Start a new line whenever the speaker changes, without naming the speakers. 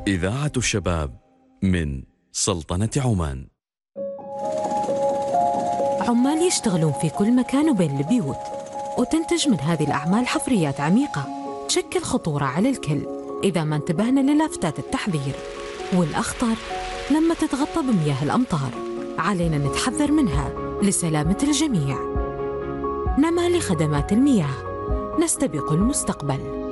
إذاعة الشباب من سلطنة عمان.
عمال يشتغلون في كل مكان وبين البيوت، وتنتج من هذه الأعمال حفريات عميقة تشكل خطورة على الكل إذا ما انتبهنا للافتات التحذير. والأخطر لما تتغطى بمياه الأمطار، علينا نتحذر منها لسلامة الجميع. نما لخدمات المياه، نستبق المستقبل.